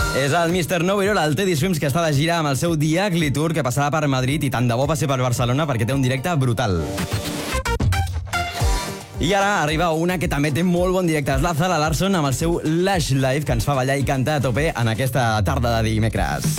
És el Mr. Nowhere, el Teddy Swims, que està de gira amb el seu Diagli Tour, que passarà per Madrid i tant de bo passi per Barcelona perquè té un directe brutal. I ara arriba una que també té molt bon directe. És la Zara Larsson amb el seu Lush Life, que ens fa ballar i cantar a tope en aquesta tarda de dimecres.